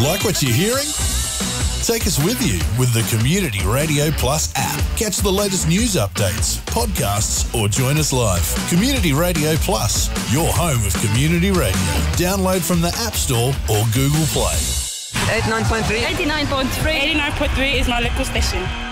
Like what you're hearing? Take us with you with the Community Radio Plus app. Catch the latest news updates, podcasts, or join us live. Community Radio Plus, your home of community radio. Download from the App Store or Google Play. 89.3. 89.3. 89.3 is my local station.